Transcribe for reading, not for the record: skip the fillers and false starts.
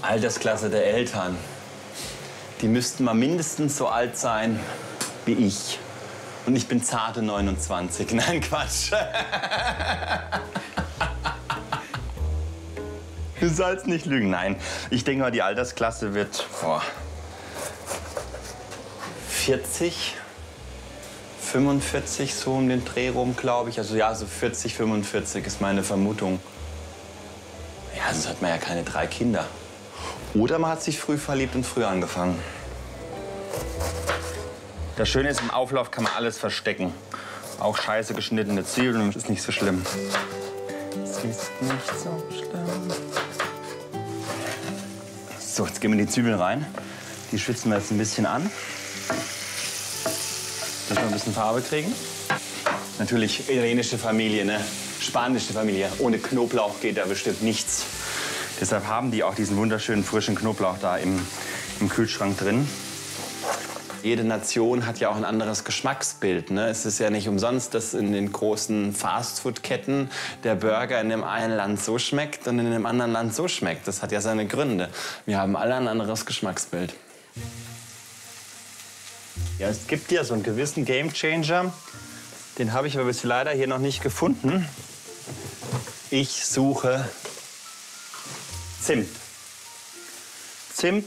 Altersklasse der Eltern. Die müssten mal mindestens so alt sein wie ich. Und ich bin zarte 29. Nein, Quatsch. Du sollst nicht lügen. Nein, ich denke mal, die Altersklasse wird 40, 45 so um den Dreh rum, glaube ich. Also ja, so 40, 45 ist meine Vermutung. Ja, sonst hat man ja keine 3 Kinder. Oder man hat sich früh verliebt und früh angefangen. Das Schöne ist, im Auflauf kann man alles verstecken. Auch scheiße geschnittene Zwiebeln, das ist nicht so schlimm. Das ist nicht so schlimm. So, jetzt geben wir die Zwiebeln rein. Die schwitzen wir jetzt ein bisschen an. Dass wir ein bisschen Farbe kriegen. Natürlich italienische Familie, ne? Spanische Familie. Ohne Knoblauch geht da bestimmt nichts. Deshalb haben die auch diesen wunderschönen frischen Knoblauch da im Kühlschrank drin. Jede Nation hat ja auch ein anderes Geschmacksbild. Ne? Es ist ja nicht umsonst, dass in den großen Fastfood-Ketten der Burger in dem einen Land so schmeckt und in dem anderen Land so schmeckt. Das hat ja seine Gründe. Wir haben alle ein anderes Geschmacksbild. Ja, es gibt ja so einen gewissen Gamechanger. Den habe ich aber bisher leider hier noch nicht gefunden. Ich suche Zimt. Zimt